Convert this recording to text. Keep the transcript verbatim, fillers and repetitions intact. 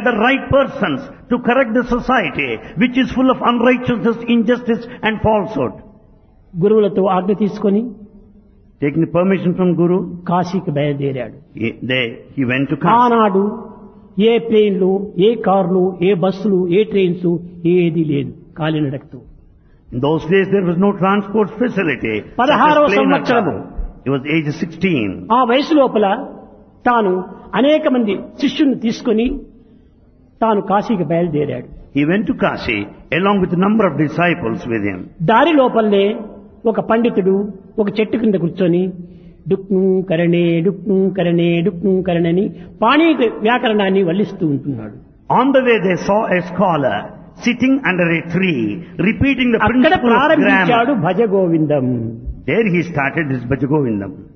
the right persons to correct the society which is full of unrighteousness, injustice and falsehood. గురువులతో ఆజ్ఞ తీసుకొని Taking permission from Guru, కాశీకి బయలుదేరాడు. he, they, he went to Kashi. ఆనాడు ఏ ప్లేన్లు, ఏ కార్లు, ఏ బస్సులు, ఏ trains ఏది లేదు, కాలినడకతో. In those days there was no transport facility. పదహారవ సంవత్సరము. He was age sixteen. ఆ వయసు లోపల తాను అనేక మంది శిష్యుల్ని తీసుకొని తాను కాశీకి బయలుదేరాడు. He went to Kashi along with a number of disciples with him. దారి లోపలనే ఒక పండితుడు ఒక చెట్టు కింద కూర్చొని డుక్ను కరణే డుక్ను కరణే డుక్ను కరణని పాణి వ్యాకరణాన్ని వల్లిస్తూ ఉంటున్నాడు. On the way they saw a scholar sitting under a tree repeating the అక్కడ principle of ప్రారంభించాడు grammar. Bhaja Govindam. There he started his Bhaja Govindam.